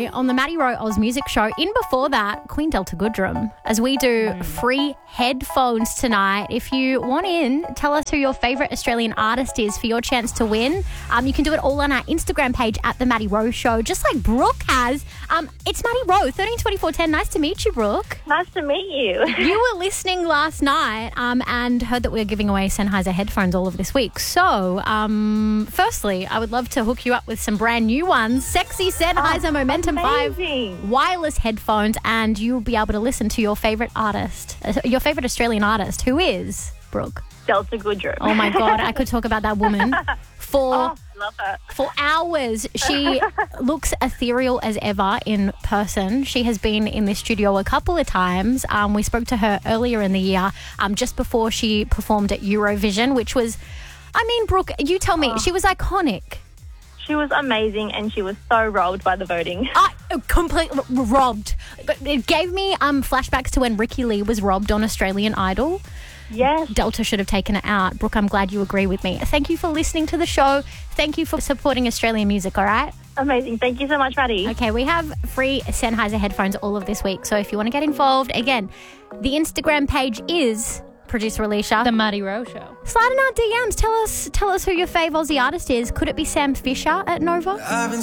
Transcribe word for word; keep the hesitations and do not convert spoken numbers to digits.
today on the Maddie Rowe Oz Music Show. In before that, Queen Delta Goodrum, as we do mm. free headphones tonight. If you want in, tell us who your favourite Australian artist is for your chance to win. Um, you can do it all on our Instagram page at the Maddie Rowe Show, just like Brooke has. Um, it's Maddie Rowe, thirteen twenty-four ten. Nice to meet you, Brooke. Nice to meet you. You were listening last night um, and heard that we were giving away Sennheiser headphones all of this week. So, um, firstly, I would love to hook you up with some brand new ones. Sexy Sennheiser oh, Momentum amazing. five wireless headphones, and you'll be able to listen to your favourite artist, uh, your favourite Australian artist, who is, Brooke? Delta Goodrum. Oh, my God. I could talk about that woman for... Oh. Love her. For hours. She looks ethereal as ever in person. She has been in this studio a couple of times. Um, we spoke to her earlier in the year, um, just before she performed at Eurovision, which was, I mean, Brooke, you tell me, oh. she was iconic. She was amazing, and she was so robbed by the voting. I uh, completely robbed. But it gave me um, flashbacks to when Ricky Lee was robbed on Australian Idol. Yes. Delta should have taken it out. Brooke, I'm glad you agree with me. Thank you for listening to the show. Thank you for supporting Australian music, all right? Amazing. Thank you so much, Maddie. Okay, we have free Sennheiser headphones all of this week. So if you want to get involved, again, the Instagram page is producer Alicia. The Maddie Rowe Show. Slide in our D Ms. Tell us, tell us who your fave Aussie artist is. Could it be Sam Fisher at Nova?